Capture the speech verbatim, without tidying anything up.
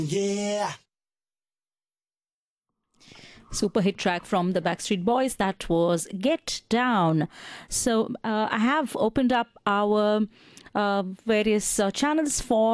Yeah. Super hit track from the Backstreet Boys. That was Get Down. So uh, I have opened up our uh, various uh, channels for